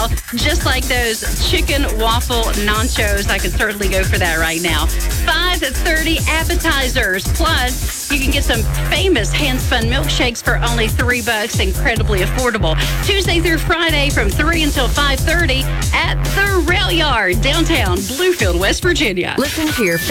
well, just like those chicken waffle nachos, I could certainly go for that right now. 5:30 appetizers. Plus, you can get some famous hand-spun milkshakes for only $3. Incredibly affordable. Tuesday through Friday from 3 until 5:30 at the Rail Yard, downtown Bluefield, West Virginia. Listen to your